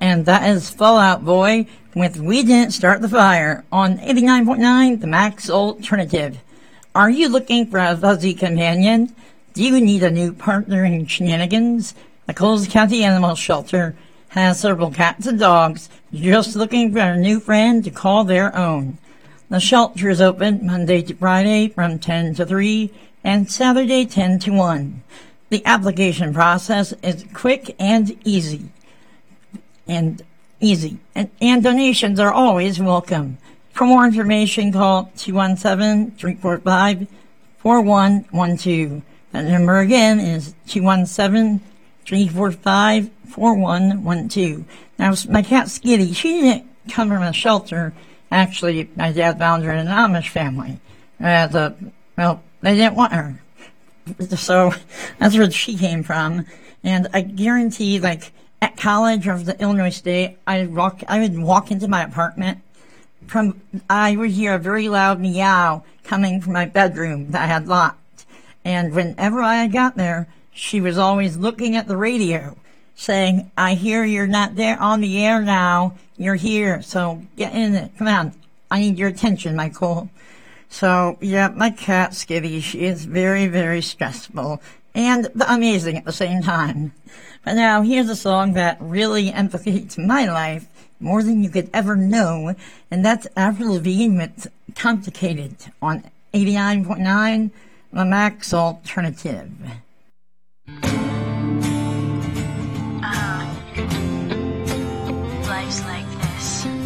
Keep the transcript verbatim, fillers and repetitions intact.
and that is Fall Out Boy with We Didn't Start the Fire on eighty-nine point nine, the Max Alternative. Are you looking for a fuzzy companion? Do you need a new partner in shenanigans? The Coles County Animal Shelter has several cats and dogs just looking for a new friend to call their own. The shelter is open Monday to Friday from ten to three and Saturday ten to one. The application process is quick and easy. And easy. And, and donations are always welcome. For more information, call two one seven, three four five, four one one two. The number again is two one seven, three four five, four one one two. Now, my cat Skitty, she didn't come from a shelter. Actually, my dad found her in an Amish family. Uh, the, well, they didn't want her. So that's where she came from. And I guarantee, like, at college of the Illinois State, I would walk, I would walk into my apartment. From, I would hear a very loud meow coming from my bedroom that I had locked. And whenever I got there, she was always looking at the radio, saying, I hear you're not there on the air now. You're here, so get in it. Come on. I need your attention, Michael. So, yeah, my cat, Skitty, she is very, very stressful and amazing at the same time. But now, here's a song that really implicates my life more than you could ever know, and that's Avril Lavigne with Complicated on eighty-nine point nine, the Max Alternative.